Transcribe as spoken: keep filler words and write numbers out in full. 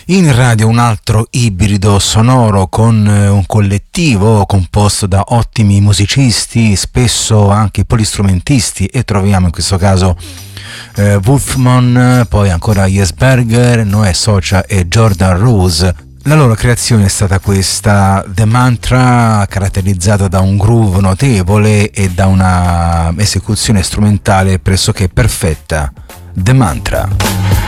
In radio un altro ibrido sonoro con un collettivo composto da ottimi musicisti, spesso anche polistrumentisti, e troviamo in questo caso eh, Wolfman, poi ancora Jesberger, Noè Socia e Jordan Rose. La loro creazione è stata questa, The Mantra, caratterizzata da un groove notevole e da una esecuzione strumentale pressoché perfetta. The Mantra.